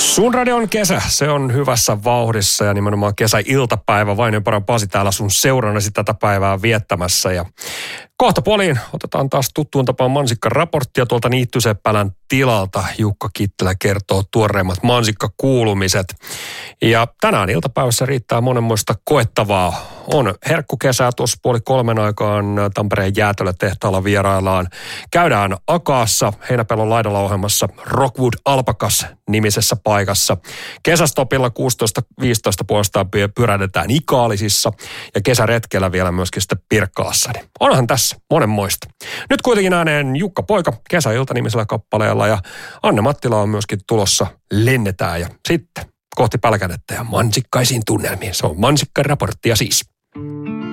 Sun radion kesä, se on hyvässä vauhdissa ja nimenomaan kesäiltapäivä. Vainioparan Pasi täällä sun seurannasi tätä päivää viettämässä. Ja kohta puoliin otetaan taas tuttuun tapaan mansikkaraporttia tuolta Niittyseppälän tilalta. Jukka Kittilä kertoo tuoreimmat mansikkakuulumiset. Ja tänään iltapäivässä riittää monenmoista koettavaa. On herkkukesää tuossa 2:30 aikaan Tampereen jäätelötehtaalla vieraillaan. Käydään Akaassa Heinäpellon laidalla ohjelmassa Rockwood Alpacas -nimisessä paikassa. Kesästopilla 16.15 puolestaan pyrähdetään Ikaalisissa ja kesäretkellä vielä myöskin sitten Pirkkalassa. Onhan tässä monenmoista. Nyt kuitenkin ääneen Jukka Poika Kesäilta-nimisellä kappaleella ja Anne Mattila on myöskin tulossa Lennetään ja sitten kohti Pälkänettä ja mansikkaisiin tunnelmiin. Se on mansikkaraporttia siis.